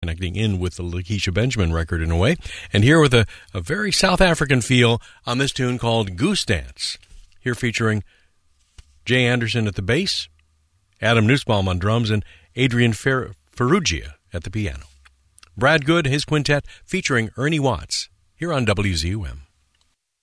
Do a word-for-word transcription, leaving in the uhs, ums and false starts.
connecting in with the Lakeisha Benjamin record in a way. And here with a, a very South African feel on this tune called Goose Dance. Here featuring Jay Anderson at the bass, Adam Nussbaum on drums, and Adrian Fer- Ferrugia at the piano. Brad Good, his quintet, featuring Ernie Watts, here on W Z U M.